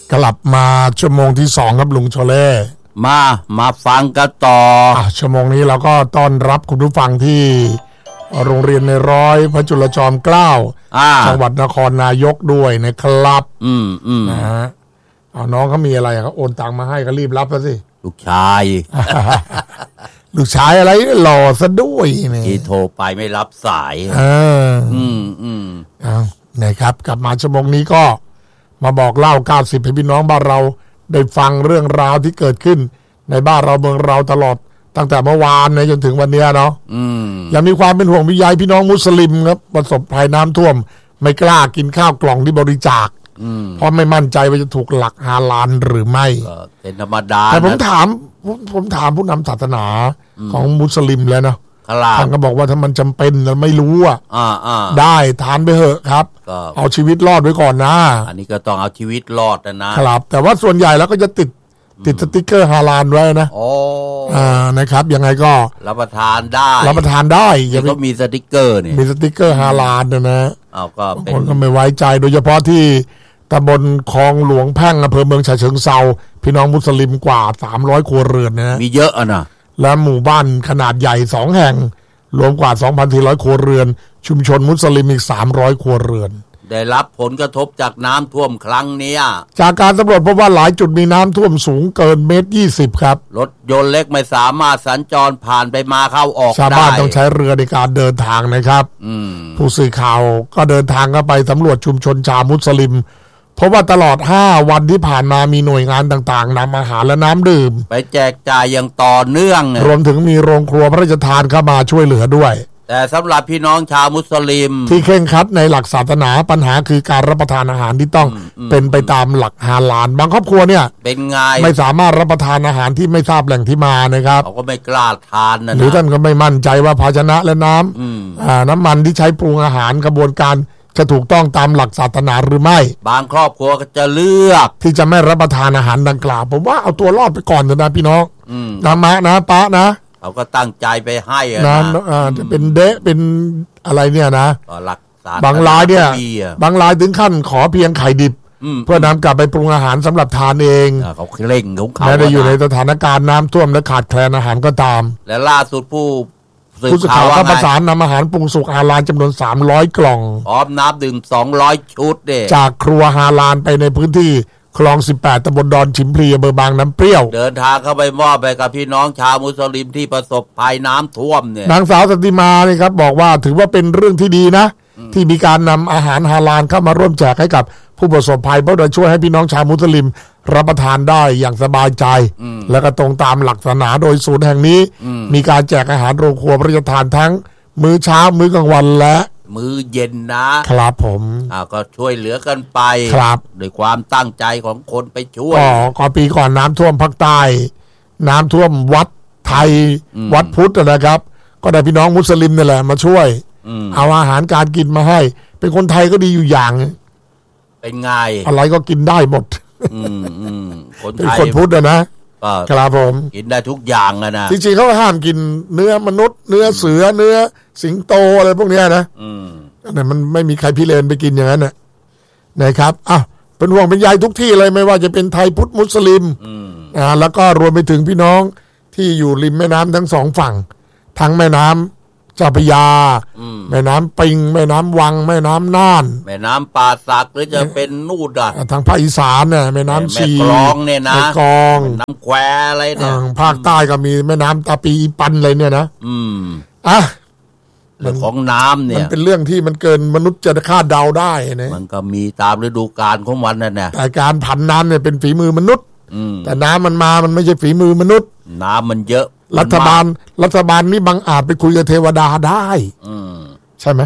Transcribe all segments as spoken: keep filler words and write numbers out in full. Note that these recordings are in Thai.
กลับมาชั่วโมงที่สองครับลุงโชเล่มามาฟังกันต่ออ่ะชั่วโมงนี้เราก็ต้อนรับคุณผู้ฟังที่โรงเรียนในร้อยพระจุลจอมเกล้าจังหวัดนครนายกด้วยนะครับอืมอืมนะฮะเอาน้องเขามีอะไรเขาโอนตังมาให้ก็รีบรับแล้วสิลูกชายลูกชายอะไรหล่อซะด้วยนี่ที่โทรไปไม่รับสายเอออืมอืมเอานะครับกลับมาชั่วโมงนี้ก็มาบอกเล่าเก้าสิบให้พี่น้องบ้านเราได้ฟังเรื่องราวที่เกิดขึ้นในบ้านเราเมืองเราตลอดตั้งแต่เมื่อวานเนี่ยจนถึงวันนี้เนาะยังมีความเป็นห่วงวิยายพี่น้องมุสลิมครับประสบภัยน้ำท่วมไม่กล้ากินข้าวกล่องที่บริจาคเพราะไม่มั่นใจว่าจะถูกหลักฮาลาลหรือไม่เป็นธรรมดาแต่ผมถามผมถามผู้นำศาสนาของมุสลิมแล้วนะท่านก็บอกว่าถ้ามันจำเป็นเราไม่รู้อ่ะได้ทานไปเถอะครับเอาชีวิตรอดไว้ก่อนนะอันนี้ก็ต้องเอาชีวิตรอดนะครับแต่ว่าส่วนใหญ่แล้วก็จะติดติดสติ๊กเกอร์ฮาลาลไว้นะโอ้อ่านะครับยังไงก็รับประทานได้รับประทานได้ยังก็มีสติ๊กเกอร์นี่มีสติ๊กเกอร์ฮาลาลนะนะเอาก็เป็นคนก็ไม่ไว้ใจโดยเฉพาะที่ตำบลคลองหลวงแพ่งอำเภอเมืองฉะเชิงเทราพี่น้องมุสลิมกว่าสามร้อยครัวเรือนนะมีเยอะอ่ะนะและหมู่บ้านขนาดใหญ่สองแห่งรวมกว่า สองพันสี่ร้อย ครัวเรือนชุมชนมุสลิมอีกสามร้อยครัวเรือนได้รับผลกระทบจากน้ำท่วมครั้งนี้จากการสำรวจพบว่าหลายจุดมีน้ำท่วมสูงเกินเมตรยี่สิบครับรถยนต์เล็กไม่สามารถสัญจรผ่านไปมาเข้าออกได้ชาวบ้านต้องใช้เรือในการเดินทางนะครับผู้สื่อข่าวก็เดินทางเข้าไปสำรวจชุมชนชาวมุสลิมเพราะว่าตลอดห้าวันที่ผ่านมามีหน่วยงานต่างๆนำอาหารและน้ำดื่มไปแจกจ่ายอย่างต่อเนื่องรวมถึงมีโรงครัวพระราชทานเข้ามาช่วยเหลือด้วยแต่สำหรับพี่น้องชาวมุสลิมที่เคร่งครัดในหลักศาสนาปัญหาคือการรับประทานอาหารที่ต้องเป็นไปตามหลักฮาลาลบางครอบครัวเนี่ยเป็นไงไม่สามารถรับประทานอาหารที่ไม่ทราบแหล่งที่มานะครับเขาก็ไม่กล้าทานนะหรือท่านก็ไม่มั่นใจว่าภาชนะและน้ำอ่าน้ำมันที่ใช้ปรุงอาหารกระบวนการจะถูกต้องตามหลักศาสนาหรือไม่บางครอบครัวก็จะเลือกที่จะไม่รับประทานอาหารดังกล่าวผมว่าเอาตัวรอดไปก่อนเถอะนะพี่น้องนะมะนะปะนะเขาก็ตั้งใจไปให้นะจะเป็นเดะเป็นอะไรเนี่ยนะหลักบางรายเนี่ยบางรายถึงขั้นขอเพียงไข่ดิบเพื่อนำกลับไปปรุงอาหารสำหรับทานเองเขาเร่งของเขาแม้ได้อยู่ในสถานการณ์น้ำท่วมและขาดแคลนอาหารก็ตามและล่าสุดผู้ผู้สื่อข่าวก็ประสานนำอาหารปรุงสุกฮาลาลจำนวนสามร้อยกล่องพร้อมน้ำดื่มสองร้อยชุดเด้จากครัวฮาลาลไปในพื้นที่คลองสิบแปดตำบลดอนฉิมพลีอำเภอบางน้ำเปรี้ยวเดินทางเข้าไปมอบไปกับพี่น้องชาวมุสลิมที่ประสบภัยน้ำท่วมเนี่ยนางสาวสติมาเนี่ยครับบอกว่าถือว่าเป็นเรื่องที่ดีนะที่มีการนำอาหารฮาลาลเข้ามาร่วมแจกให้กับผู้ประสบภัยเพื่อช่วยให้พี่น้องชาวมุสลิมรับประทานได้อย่างสบายใจและก็ตรงตามหลักศาสนาโดยศูนย์แห่งนี้มีการแจกอาหารโรงครัวพระราชทานทั้งมื้อเช้ามื้อกลางวันและมื้อเย็นนะครับผมอ่าก็ช่วยเหลือกันไปครับด้วยความตั้งใจของคนไปช่วยอ๋อก่อนปีก่อนน้ำท่วมภาคใต้น้ำท่วมวัดไทยวัดพุทธนะครับก็ได้พี่น้องมุสลิมนี่แหละมาช่วยเอาอาหารการกินมาให้เป็นคนไทยก็ดีอยู่อย่างเป็นไงอะไรก็กินได้หมดคนไทยเป็นคนพุทธนะครับผมกินได้ทุกอย่างอะนะจริงๆเขาห้ามกินเนื้อมนุษย์เนื้อเสือเนื้อสิงโตอะไรพวกนี้นะแต่มันไม่มีใครพิเรนไปกินอย่างนั้นนะนะครับอ้าวเป็นห่วงเป็นใยทุกที่เลยไม่ว่าจะเป็นไทยพุทธมุสลิมอ่าแล้วก็รวมไปถึงพี่น้องที่อยู่ริมแม่น้ำทั้งสองฝั่งทั้งแม่น้ำเจ้าพระยาแม่น้ำปิงแม่น้ำวังแม่น้ำน่านแม่น้ำป่าสักหรือจะเป็นนู่นอ่ะทางภาคอีสานเนี่ยแม่น้ำชีแม่กลองเนี่ยนะแม่กลองน้ำแควอะไรเนี่ยภาคใต้ก็มีแม่น้ำตาปีอีปันอะไรเนี่ยนะอืมอ่ะเรื่องของน้ำเนี่ยมันเป็นเรื่องที่มันเกินมนุษย์จะคาดเดาได้นะมันก็มีตามฤดูกาลของมันนั่นแหละแต่การผันน้ำเนี่ยเป็นฝีมือมนุษย์แต่น้ำมันมามันไม่ใช่ฝีมือมนุษย์น้ำมันเยอะรัฐบาลรัฐบาลนี่บังอาจไปคุยกับเทวดาได้ใช่ไหม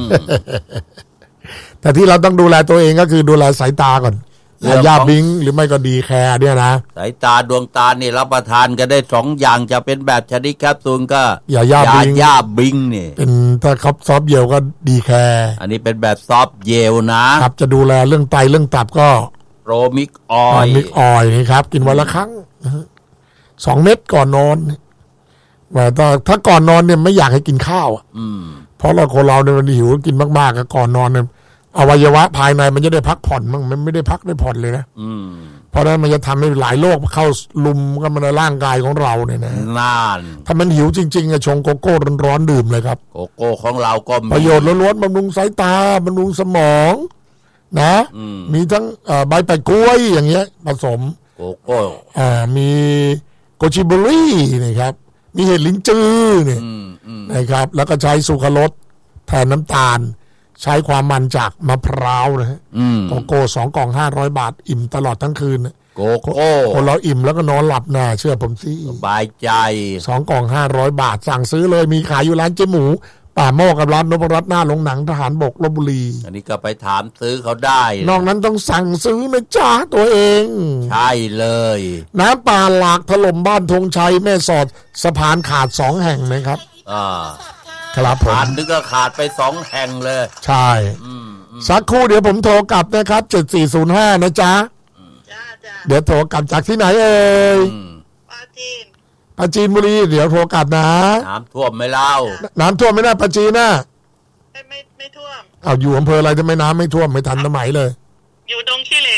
แต่ที่เราต้องดูแลตัวเองก็คือดูแลสายตาก่อนยาบิงหรือไม่ก็ดีแคร์เนี่ยนะสายตาดวงตานี่รับประทานกันได้สองอย่างจะเป็นแบบชนิดแคปซูลก็ยายาบิงยาบิงนี่เป็นถ้าครอบซอฟเยลก็ดีแคร์อันนี้เป็นแบบซอฟเยลนะครับจะดูแลเรื่องไตเรื่องตับก็โรมิกออยล์มิกออยล์นี่ครับกินวันละครั้งสองเม็ดก่อนนอนแต่ถ้าก่อนนอนเนี่ยไม่อยากให้กินข้าวอ่ะเพราะเราคนเราเนี่ยมันหิวกินมากๆก่อนนอนเนี่ยอวัยวะภายในมันจะได้พักผ่อนมั่งมันไม่ได้พักได้ผ่อนเลยนะเพราะนั้นมันจะทำให้หลายโรคเข้าลุมกันมาในร่างกายของเราเนี่ยนะนานถ้ามันหิวจริงๆอะชงโกโก้ร้อนๆดื่มเลยครับโกโก้ของเราก็มีประโยชน์ล้วนๆบำรุงสายตาบำรุงสมองนะมีทั้งใบแปะกล้วยอย่างเงี้ยผสมโกโก้อ่ามีโกจิบุรี่นี่ครับมีเห็ดลิ้นจือนี่นะครับแล้วก็ใช้สุครสแทนน้ำตาลใช้ความมันจากมะพร้าวนะฮะโกโก้สองกล่องห้าร้อยบาทอิ่มตลอดทั้งคืนโกโก้คนเราอิ่มแล้วก็นอนหลับน่าเชื่อผมสิสบายใจสองกล่องห้าร้อยบาทสั่งซื้อเลยมีขายอยู่ร้านเจ๊หมูป่าโมกกับร้านนพรัตน์หน้าโรงหนังทหารบกลพบุรีอันนี้ก็ไปถามซื้อเขาได้นอกนั้นต้องสั่งซื้อนะจ๊ะตัวเองใช่เลยน้ำป่าหลากถล่มบ้านธงชัยแม่สอดสะพานขาดสองแห่งนะครับอ่าครับผมขาดนึกก็ขาดไปสองแห่งเลยใช่สักครู่เดี๋ยวผมโทรกลับนะครับเจ็ดสี่ศูนย์ห้านะจ๊ะเดี๋ยวโทรกลับจากที่ไหนเอ่ยปราจีนปราจีนบุรีเดี๋ยวโทรกลับนะน้ำท่วมไม่เล่าน้ำท่วมไม่น่าปราจีนนะไม่ไม่ไม่ท่วมเอาอยู่อำเภออะไรจะไม่น้ำไม่ท่วมไม่ทันสมัยเลยอยู่ดงขี้เหล็ก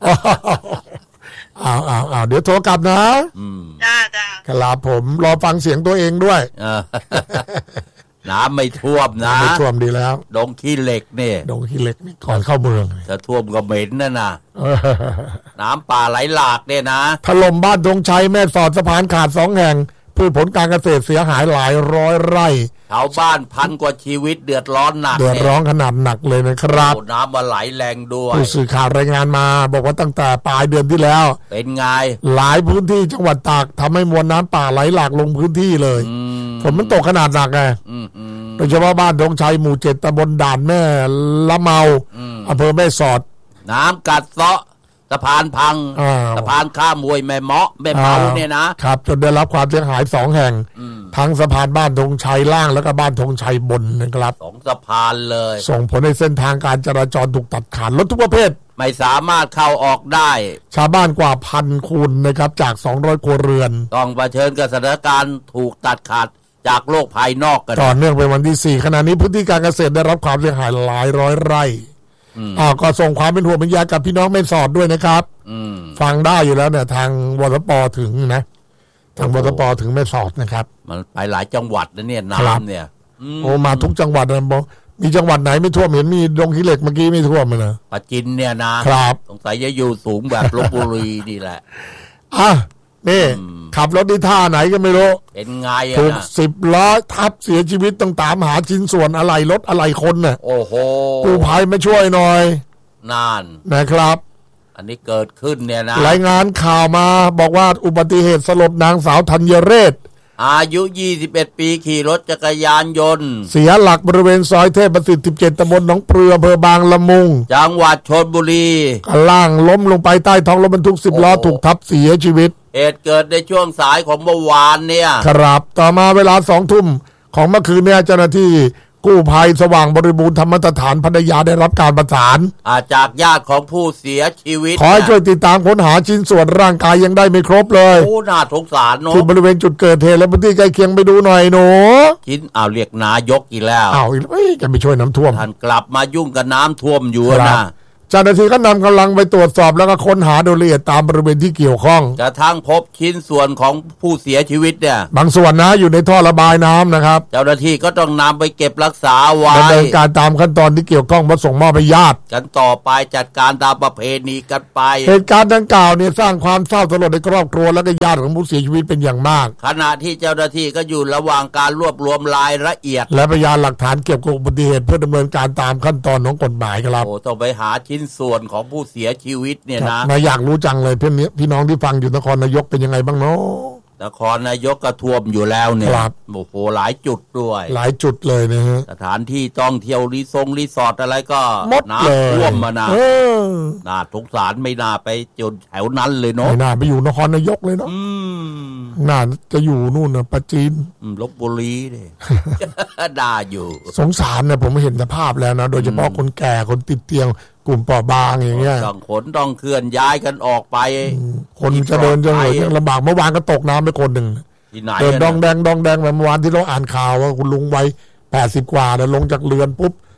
อ้าวอ้าวอ้าวเดี๋ยวโทรกลับนะจ้าจ้าครับผมรอฟังเสียงตัวเองด้วยน้ำไม่ท่วมนะไม่ท่วมดีแล้วดงขี้เหล็กนี่ดงขี้เหล็กนี่ก่อนเข้าเมืองจะท่วมก็เหม็นนั่นนะน้ำป่าไหลหลากเนี่ยนะถล่มบ้านธงชัยแม่สอดสะพานขาดสองแห่งพืชผลการเกษตรเสียหายหลายร้อยไร่ชาวบ้านพันกว่าชีวิตเดือดร้อนหนักเดือดร้อนขนาดหนักเลยนะครับน้ำมาไหลแรงด้วยผู้สื่อข่าวรายงานมาบอกว่าตั้งแต่ปลายเดือนที่แล้วเป็นไงหลายพื้นที่จังหวัดตากทำให้มวลน้ำป่าไหลหลากลงพื้นที่เลยฝนมันตกขนาดหนักไงโดยเฉพาะบ้านธงชัยหมู่เจ็ดตำบลด่านแม่ละเมาอำเภอแม่สอดน้ำกัดเซาะสะพานพังสะพานข้ามห้วยแม่เมาะแม่เมาเนี่ยนะครับจนได้รับความเสียหายสองแห่งทั้งสะพานบ้านธงชัยล่างแล้วก็บ้านธงชัยบนนะครับสองสะพานเลยส่งผลให้เส้นทางการจราจรถูกตัดขาดรถทุกประเภทไม่สามารถเข้าออกได้ชาวบ้านกว่าพันคนนะครับจากสองร้อยครัวเรือนต้องเผชิญกับสถานการณ์ถูกตัดขาดจากโลกภายนอกกันต่อเนื่องเป็นวันที่สี่ขณะนี้พื้นที่การเกษตรได้รับความเสียหายหลายร้อยไร่อ่าก็ส่งความเป็นห่วงเป็นใยกับพี่น้องแม่สอดด้วยนะครับฟังได้อยู่แล้วเนี่ยทางวสป.ถึงนะทางวสป.ถึงแม่สอดนะครับมันไปหลายจังหวัดนะเนี่ยน้ำเนี่ยโอ้มาทุกจังหวัดนะบอกมีจังหวัดไหนไม่ท่วมเห็นมีดงขี้เหล็กเมื่อกี้ไม่ท่วมเลยนะปราจีนเนี่ยนะครับสงสัยจะอยู่สูงแบบลพบุรีนี่แหละอ่ะนี่ขับรถที่ท่าไหนก็ไม่รู้เป็นไงอ่ะถูกสิบล้อทับเสียชีวิตต้องตามหาชิ้นส่วนอะไรรถอะไรคนน่ะโอ้โหกู้ภัยมาช่วยหน่อยนานนะครับอันนี้เกิดขึ้นเนี่ยนะรายงานข่าวมาบอกว่าอุบัติเหตุสลดนางสาวธัญเรศอายุยี่สิบเอ็ดปีขี่รถจักรยานยนต์เสียหลักบริเวณซอยเทพประสิทธิ์สิบเจ็ดตำบลหนองปลืออำเภอบางละมุงจังหวัดชลบุรีล่างล้มลงไปใต้ท้องรถบรรทุกสิบล้อถูกทับเสียชีวิตเหตุเกิดในช่วงสายของเมื่อวานเนี่ยครับต่อมาเวลาสองทุ่มของเมื่อคืนเนี่ยเจ้าหน้าที่กู้ภัยสว่างบริบูรณ์ธรรมสถานพัทยาได้รับการประสานจากญาติของผู้เสียชีวิตขอให้ช่วยติดตามค้นหาชิ้นส่วนร่างกายยังได้ไม่ครบเลยโอ้น่าสงสารเนาะที่บริเวณจุดเกิดเหตุและพื้นที่ใกล้เคียงไปดูหน่อยหนูชิ้นเอาเรียกนายกอีกแล้วเอาอีกเอ้ยจะไปช่วยน้ำท่วมท่านกลับมายุ่งกับน้ำท่วมอยู่นะเจ้าหน้าที่ก็นำกำลังไปตรวจสอบแล้วก็ค้นหาโดยละเอียดตามบริเวณที่เกี่ยวข้องกระทั่งพบชิ้นส่วนของผู้เสียชีวิตเนี่ยบางส่วนนะอยู่ในท่อระบายน้ำนะครับเจ้าหน้าที่ก็ต้องนำไปเก็บรักษาไว้ดำเนินการตามขั้นตอนที่เกี่ยวข้องมาส่งมอบให้ญาติกันต่อไปจัดการตามประเพณีกันไปเหตุการณ์ดังกล่าวเนี่ยสร้างความเศร้าสลดในครอบครัวและก็ญาติของผู้เสียชีวิตเป็นอย่างมากขณะที่เจ้าหน้าที่ก็อยู่ระหว่างการรวบรวมรายละเอียดและพยานหลักฐานเกี่ยวกับอุบัติเหตุเพื่อดำเนินการตามขั้นตอนของกฎหมายครับโอ้ต้องไปหาชิ้นส่วนของผู้เสียชีวิตเนี่ยนะนายอยากรู้จังเลยเพื่อนพี่น้องที่ฟังอยู่นครนายกเป็นยังไงบ้างเนาะนครนายกก็ท่วมอยู่แล้วเนี่ยโอ้โหหลายจุดด้วยหลายจุดเลยนะฮะสถานที่ท่องเที่ยวรีสอร์ทรีสอร์ทอะไรก็น้ำท่วมมานะน่าสงสารไม่น่าไปจนแถวนั้นเลยเนาะไม่น่าไปอยู่นครนายกเลยเนาะน่าจะอยู่นู่นนะปราจีนลพบุรีเลยด่าอยู่สงสารนะผมเห็นสภาพแล้วนะโดยเฉพาะคนแก่คนติดเตียงกลุ่มเปราะบางอย่างเงี้ยต้องขนต้องเคลื่อนย้ายกันออกไปคนจะเดินจะเหนื่อยยังลำบากเมื่อวานก็ตกน้ำไปคนหนึ่งเดินดองแดงดองแดงเมื่อวานที่เราอ่านข่าวว่าคุณลุงวัยแปดสิบกว่าเนี่ยลงจากเรือนปุ๊บ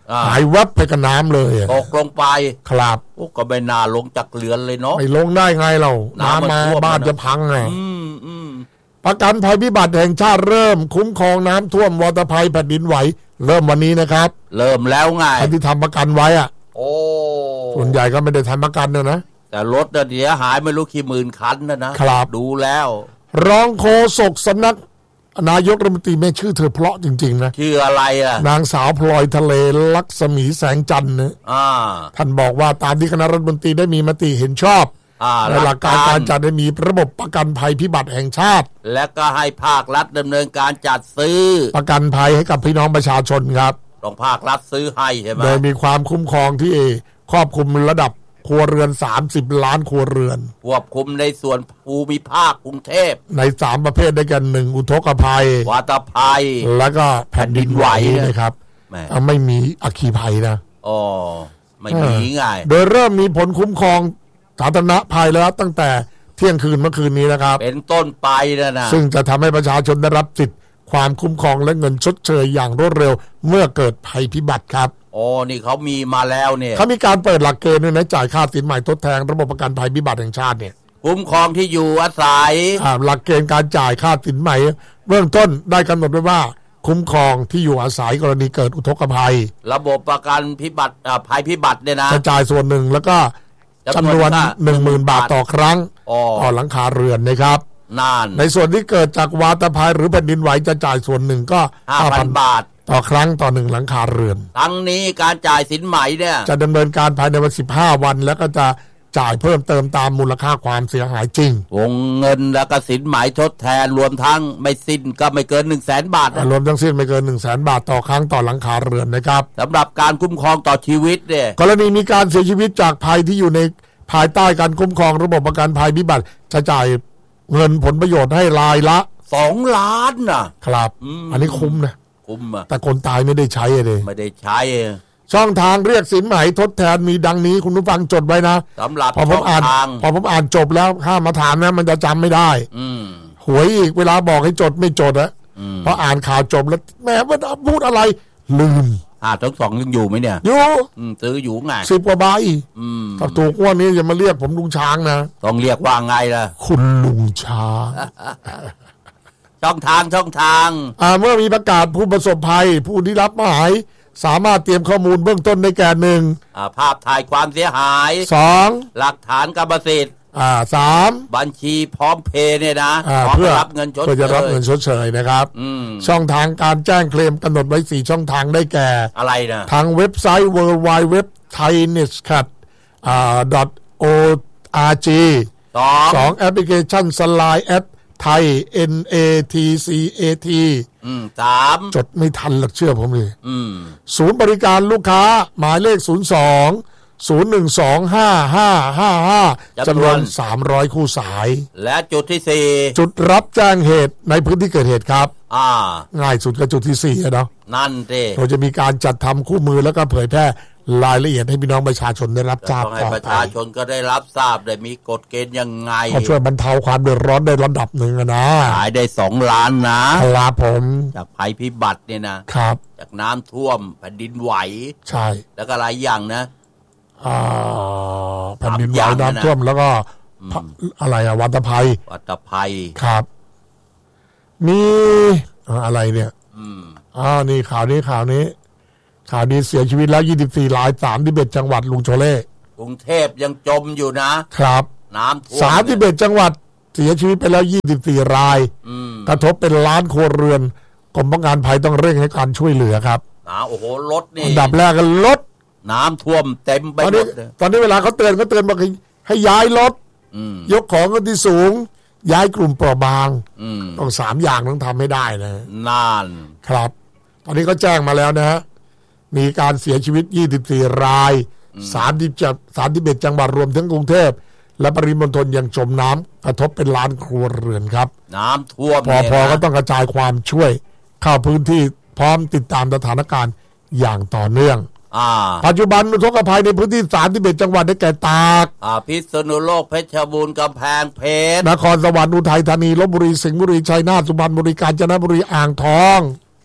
หายวับไปกับน้ำเลยตกลงไปครับโอ้ก็ไม่น่าลงจากเรือนเลยเนาะไม่ลงได้ไงเราน้ำมาบ้านจะพังไงประกันภัยพิบัติแห่งชาติเริ่มคุ้มครองน้ำท่วมวาตภัยแผ่นดินไหวเริ่มวันนี้นะครับเริ่มแล้วไงใครที่ทำประกันไว้อ่ะโอ้ส่วนใหญ่ก็ไม่ได้ทำประกันนะนะแต่รถเสียหายไม่รู้กี่หมื่นคันนะนะครับดูแล้วรองโฆษกสำนักนายกรัฐมนตรีแม่ชื่อเธอเพราะจริงๆนะชื่ออะไรอ่ะนางสาวพลอยทะเลลักษมีแสงจันทร์นะท่านบอกว่าตามที่คณะรัฐมนตรีได้มีมติเห็นชอบในหลักการการจัดให้มีระบบประกันภัยพิบัติแห่งชาติและก็ให้ภาครัฐดำเนินการจัดซื้อประกันภัยให้กับพี่น้องประชาชนครับต้องภาครัฐซื้อให้ใช่ไหมโดยมีความคุ้มครองที่ครอบคลุมระดับครัวเรือนสามสิบล้านครัวเรือนควบคุมในส่วนภูมิภาคกรุงเทพในสามประเภทด้วยกันหนึ่งอุทกภัยวาตภัยแล้วก็แผ่นดินไหวนะครับไม่มีอัคคีภัยนะอ๋อไม่มีง่ายโดยเริ่มมีผลคุ้มครองสาธารณภัยแล้วตั้งแต่เที่ยงคืนเมื่อคืนนี้นะครับเป็นต้นไปนะนะซึ่งจะทำให้ประชาชนได้รับสิทธิความคุ้มครองและเงินชดเชยอย่างรวดเร็วเมื่อเกิดภัยพิบัติครับอ๋อนี่เขามีมาแล้วเนี่ยเขามีการเปิดหลักเกณฑ์ด้วยนะจ่ายค่าสินใหม่ทดแทนระบบประกันภัยพิบัติแห่งชาติเนี่ยคุ้มครองที่อยู่อาศัยหลักเกณฑ์การจ่ายค่าสินใหม่เบื้องต้นได้กำหนดไว้ว่าคุ้มครองที่อยู่อาศัยกรณีเกิดอุทกภัยระบบประกันพิบัติภัยพิบัติเนี่ยนะจะจ่ายส่วนหนึ่งแล้วก็จำนวน หนึ่งหมื่น บาทต่อครั้งต่อหลังคาเรือนนะครับในส่วนที่เกิดจากวาตภัยหรือแผ่นดินไหวจะจ่ายส่วนหนึ่งก็ห้าพัน บาทต่อครั้งต่อหนึ่งหลังคาเรือนทั้งนี้การจ่ายสินไหมเนี่ยจะดำเนินการภายในวันสิบห้าวันแล้วก็จะจ่ายเพิ่มเติมตามมูลค่าความเสียหายจริงวงเงินแล้วก็สินไหมทดแทนรวมทั้งไม่สิ้นก็ไม่เกิน หนึ่งแสน บาทรวมทั้งสิ้นไม่เกิน หนึ่งแสน บาทต่อครั้งต่อหลังคาเรือนนะครับสำหรับการคุ้มครองต่อชีวิตเนี่ยกรณีมีการเสียชีวิตจากภัยที่อยู่ในภายใต้การคุ้มครองระบบประกันภัยพิบัติจะจ่ายเงินผลประโยชน์ให้รายละสองล้านนะครับ อ, อันนี้คุ้มนะคุ้มอ่ะแต่คนตายไม่ได้ใช้เลยไม่ได้ใช้ช่องทางเรียกสินไหมทดแทนมีดังนี้คุณผู้ฟังจดไว้นะสำหรับพอผมอ่านพอผมอ่านจบแล้วข้ามาถามนะมันจะจำไม่ได้หวยอีกเวลาบอกให้จดไม่จดอะเพราะอ่านข่าวจบแล้วแหมว่าพูดอะไรลืมอ่าทั้งสองยังอยู่ไหมเนี่ยอยู่ซื้ออยู่ไงสิบกว่าใบถ้าถูกว่านี้อย่ามาเรียกผมลุงช้างนะต้องเรียกว่าไงล่ะคุณลุงช้างช่องทางช่องทางอ่าเมื่อมีประกาศผู้ประสบภัยผู้ที่รับหมายสามารถเตรียมข้อมูลเบื้องต้นในแก่หนึ่งภาพถ่ายความเสียหายสองหลักฐานกรรมสิทธิ์อ่าสามบัญชีพร้อมเพย์เนี่ยนะเพื่อรับเงินชดเชยเพื่อจะรับเงินชดเชยนะครับช่องทางการแจ้งเคลมกำหนดไว้สี่ช่องทางได้แก่อะไรนะทางเว็บไซต์ ดับเบิลยู ดับเบิลยู ดับเบิลยู ดอท ไทย เน็ต แคท อ่า .โอ อาร์ จีสองสองแอปพลิเคชัน Line แอปไทย เอ็น เอ ที ซี เอ ทีอืมสามจดไม่ทันหลักเชื่อผมเลยศูนย์บริการลูกค้าหมายเลขศูนย์สอง ศูนย์หนึ่งสอง ห้า ห้า ห้า ห้าจำนวนสามร้อยคู่สายและจุดที่สี่จุดรับแจ้งเหตุในพื้นที่เกิดเหตุครับอ่าง่ายสุดก็จุดที่สี่เนาะนั่นสิเราจะมีการจัดทำคู่มือแล้วก็เผยแพร่รายละเอียดให้พี่น้องประชาชนได้รับทราบต่อไปประชาชนก็ได้รับทราบได้มีกฎเกณฑ์ยังไงก็ช่วยบรรเทาความเดือดร้อนได้ระดับหนึ่งนะขายได้สองล้านนะครับผมจากภัยพิบัติเนี่ยนะครับจากน้ำท่วมแผ่นดินไหวใช่แล้วก็หลายอย่างนะอ่าแผ่นดินไหวน้ำท่วมแล้วก็อะไรอะวัตภัยวัตภัยครับมีอะไรเนี่ยอืมอ่านี่ข่าวนี้ข่าวนี้ข่าวนี้เสียชีวิตแล้วยี่สิบสี่รายสามสิบเอ็ดจังหวัดลุงโชเล่กรุงเทพยังจมอยู่นะครับน้ำท่วมสามสิบเอ็ดจังหวัดเสียชีวิตไปแล้วยี่สิบสี่รายกระทบเป็นล้านครัวเรือนกรมป้องกันภัยต้องเร่งให้การช่วยเหลือครับน้ำโอ้โหรถนี่อันดับแรกก็รถน้ำท่วมเต็มไปหมดตอนนี้เวลาเขาเตือนเขาเตือนบอกให้ย้ายรถยกของกันที่สูงย้ายกลุ่มเปราะบางต้องสามอย่างต้องทำให้ได้นะน่านครับตอนนี้ก็แจ้งมาแล้วนะฮะมีการเสียชีวิตยี่สิบสี่รายสามสิบจังสามสิบเอ็ดจังหวัดรวมทั้งกรุงเทพและปริมณฑลยังจมน้ำกระทบเป็นล้านครัวเรือนครับน้ำท่วมพอพอก็ต้องกระจายความช่วยเข้าพื้นที่พร้อมติดตามสถานการณ์อย่างต่อเนื่องปัจจุบันอุทกภัยในพื้นที่สามสิบเอ็ดจังหวัดได้แก่ตากพิษณุโลกเพชรบูรณ์กำแพงเพชรนครสวรรค์อุทัยธานีลพบุรีสิงห์บุรีชัยนาทสุพรรณบุรีกาญจนบุรีอ่างทอง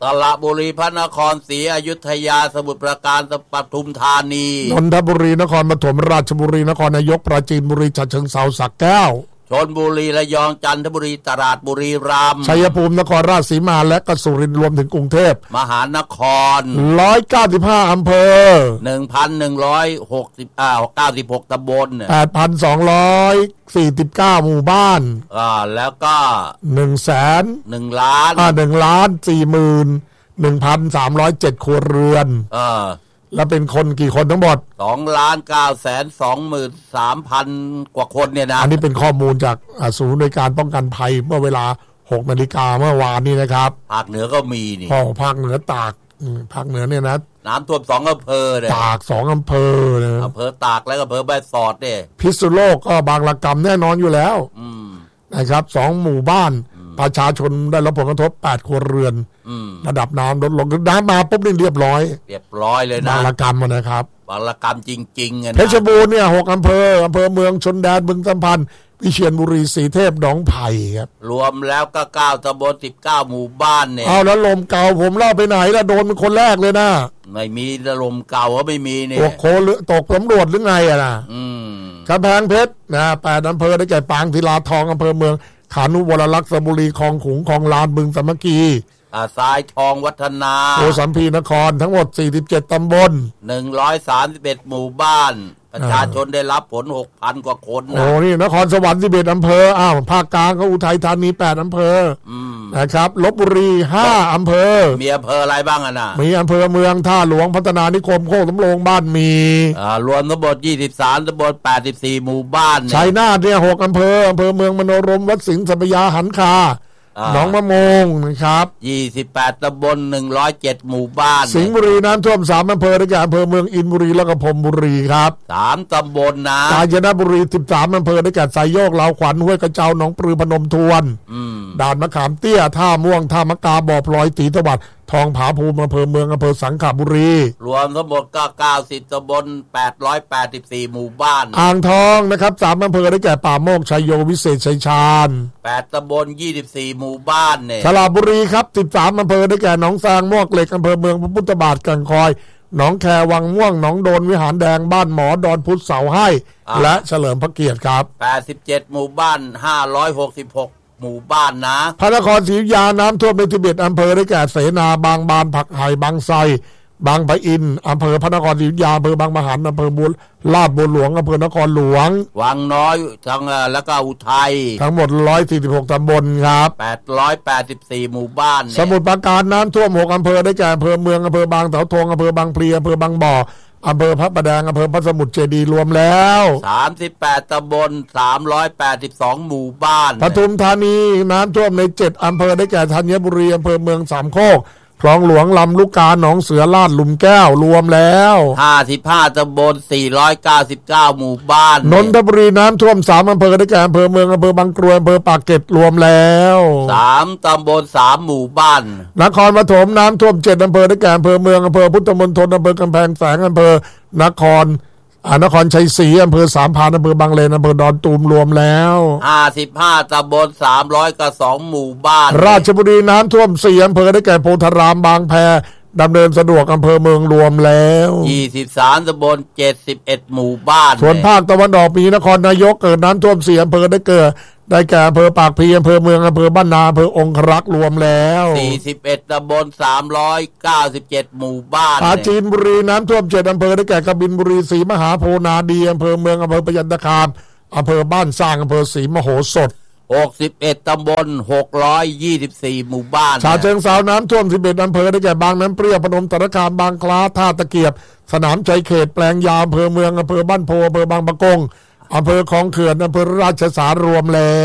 สระบุรีพระนครศรีอยุธยาสมุทรปราการปทุมธานีนนทบุรีนครปฐมราชบุรีนครนายกปราจีนบุรีฉะเชิงเทราสระแก้วชลบุรีระยองจันทบุรีตราดบุรีรัมย์ชัยภูมินครราชสีมาและกสุรินทร์รวมถึงกรุงเทพมหานครหนึ่งร้อยเก้าสิบห้าอำเภอหนึ่งพันหนึ่งร้อยหกสิบ อ่าเก้าสิบหกตำบลแปดพันสองร้อยสี่สิบเก้าหมู่บ้านอ่าแล้วก็หนึ่งแสนหนึ่งล้านอ่าหนึ่งล้านสี่หมื่นหนึ่งพันสามร้อยเจ็ดครัวเรือนเออแล้วเป็นคนกี่คนทั้งหมดสองล้านเก้าแสนสองหมื่นสามพัน กว่าคนเนี่ยนะอันนี้เป็นข้อมูลจากศูนย์ในวยการป้องกันภัยเมื่อเวลา หกนาฬิกาเมื่อวานนี้นะครับภาคเหนือก็มีนี่พอภาคเหนือตากภาคเหนือเนี่ยนะน้ำท่วมสองอำเภอเนี่ยตากสองอำเภอนะอำเภอตากและอำเภอแม่สอดเนี่ยพิษณุโลกก็บางระกำแน่นอนอยู่แล้วนะครับสองหมู่บ้านประชาชนได้รับผลกระทบแปดครัวเรือนระดับน้ำลดลงน้ำมาปุ๊บนี่เรียบร้อยเรียบร้อยเลยนะบางระกำนะครับบางระกำจริงๆนะเพชรบูรณ์เนี่ยหกอำเภออำเภอเมืองชนแดนบึงสัมพันธ์วิเชียรบุรีสีเทพหนองไผ่ครับรวมแล้วก็เก้าตำบลสิบเก้าหมู่บ้านเนี่ยเอาแล้วลมเก่าผมเล่าไปไหนแล้วโดนเป็นคนแรกเลยนะไม่มีลมเก่าก็ไม่มีเนี่ยตกโคลตกสำรวจหรือไงอะนะกำแพงเพชรนะแปดอำเภอได้แก่ปางศิลาทองอำเภอเมืองขานุวรลักษณ์บุรีคลองขุงคลองลานบึงสามัคคีอาทรายทองวัฒนาโกสัมพีนครทั้งหมดสี่สิบเจ็ดตำบลหนึ่งร้อยสามสิบเอ็ดหมู่บ้านประชาชนได้รับผล หกพัน กว่าคนนะโอ้นี่นครสวรรค์สิบเอ็ดอำเภออ้าวภาคกลางก็อุทัยธานีแปดอำเภอนะครับลพบุรีห้าอำเภอมีอำเภออะไรบ้างอ่ะนะมีอำเภอเมืองท่าหลวงพัฒนานิคมโคกสำโรงบ้านมีอ่ารวมทั้งหมดยี่สิบสามตำบลแปดสิบสี่หมู่บ้านชัยนาทเนี่ยหกอำเภออำเภอเมืองมโนรมวัดสิงห์สัพยาหันคาหนองมะโมงนะครับยี่สิบแปดตำบลหนึ่งร้อยเจ็ดหมู่บ้านสิงห์บุรีน้ำท่วมสามอำเภอได้แก่อำเภอเมืองอินบุรีแล้วก็พรมบุรีครับสามตำบลนะกาญจนบุรีสิบสามอำเภอได้แก่ไซโยกลาวขวัญห้วยกระเจ้าหนองปลือพนมทวนด่านมะขามเตี้ยท่าม่วงท่ามะกาบ่อพลอยศรีสวัสดิ์ทองผาภูมิอำเภอเมืองอำเภอสังขบุรีรวมทั้งหมดก็เก้าสิบตำบลแปดร้อยแปดสิบสี่หมู่บ้านอ่างทองนะครับสามอำเภอได้แก่ป่าโมกชัยโยวิเศษชัยชาญแปดตำบลยี่สิบสี่หมู่บ้านเนี่ยสระบุรีครับสิบสามอำเภอได้แก่หนองซางมวกเหล็กอำเภอเมืองพระพุทธบาทกังคอยหนองแควังม่วงหนองโดนวิหารแดงบ้านหมอดอนพุทธเสาให้และเฉลิมพระเกียรติครับแปดสิบเจ็ดหมู่บ้านห้าร้อยหกสิบหกหมู่บ้านนะพระนครศรีอยุธยาน้ำท่วมในสิบเอ็ดอำเภอได้แก่เสนาบางบานผักไห่บางไทรบางปะอินอำเภอพระนครศรีอยุธยาอำเภอบางมะหันอำเภอบุญลาดบัวหลวงอำเภอนครหลวงวังน้อยทั้งแล้วก็อุทัยทั้งหมดหนึ่งร้อยสี่สิบหกตำบลครับแปดร้อยแปดสิบสี่หมู่บ้านสมุทรปราการน้ำท่วมหกอำเภอได้แก่อำเภอเมืองอำเภอบางเสาธงอำเภอบางพลีอำเภอบางบ่ออำเภอพระประแดงอำเภอพระสมุทรเจดีย์รวมแล้วสามสิบแปดตำบลสามร้อยแปดสิบสองหมู่บ้านปทุมธานีน้ำท่วมในเจ็ดอำเภอได้แก่ธัญบุรีอำเภอเมืองสามโคกคลองหลวงลำลูกกาหนองเสือลาดหลุมแก้วรวมแล้วห้าสิบห้าตำบลสี่ร้อยเก้าสิบเก้าหมู่บ้านนนทบุรีน้ำท่วมสามอำเภอได้แก่อำเภอเมืองอำเภอบางกรวยอำเภอปากเกร็ดรวมแล้วสามตำบลสามหมู่บ้านนครปฐมน้ำท่วมเจ็ดอำเภอได้แก่อำเภอเมืองอำเภอพุทธมณฑลอำเภอกำแพงแสนอำเภอนครนครชัยศรีอำเภอสามพรานอำเภอบางเลนอำเภอดอนตูมรวมแล้วห้าสิบห้าตำบลสามร้อยกับสองหมู่บ้านราชบุรีน้ำท่วมสี่อำเภอได้แก่โพธารามบางแพดำเนินสะดวกอำเภอเมืองรวมแล้วยี่สิบสามตำบลเจ็ดสิบเอ็ดหมู่บ้านส่วนภาคตะวันออกมีนครนายกเกิดน้ำท่วมสี่อำเภอได้เกิดได้แก่อำเภอปากพลีอำเภอเมืองอำเภอบ้านนาอำเภอองครักษ์รวมแล้วสี่สิบเอ็ดตำบลสามร้อยเก้าสิบเจ็ดหมู่บ้านปราจีนบุรีน้ำท่วมเจ็ดอำเภอได้แก่กบินบุรีศรีมหาโพธิ์นาดีอำเภอเมืองอำเภอพยัญชนะอำเภอบ้านสร้างอำเภอศรีมโหสถหกสิบเอ็ดตำบลหกร้อยยี่สิบสี่หมู่บ้านฉะเชิงเทราน้ำท่วมสิบเอ็ดอำเภอได้แก่บางน้ำเปรี้ยวพนมสารคามบางคล้าท่าตะเกียบสนามชัยเขตแปลงยาวอำเภอเมืองอำเภอบ้านโพอำเภอบางปะกงอำเภอคลองเขื่อนอำเภอราชสารรวมแล้ว